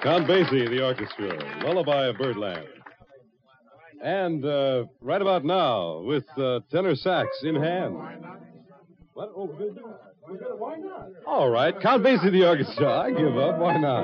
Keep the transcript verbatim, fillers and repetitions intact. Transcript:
Count Basie, the orchestra, Lullaby of Birdland. And uh, right about now, with uh, tenor sax in hand. What? Oh, good. Why not? All right, Count Basie, the orchestra. I give up. Why not?